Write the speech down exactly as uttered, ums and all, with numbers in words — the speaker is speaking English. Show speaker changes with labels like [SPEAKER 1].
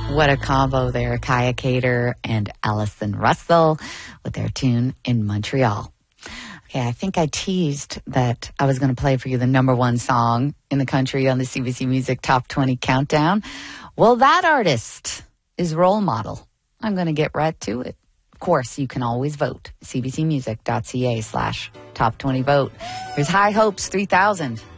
[SPEAKER 1] What a combo there, Kaya Cater and Allison Russell with their tune In Montreal. Okay, I think I teased that I was going to play for you the number one song in the country on the C B C Music Top twenty Countdown. Well, that artist is Role Model. I'm going to get right to it. Of course, you can always vote. cbcmusic.ca slash top 20 vote. Here's High Hopes three thousand.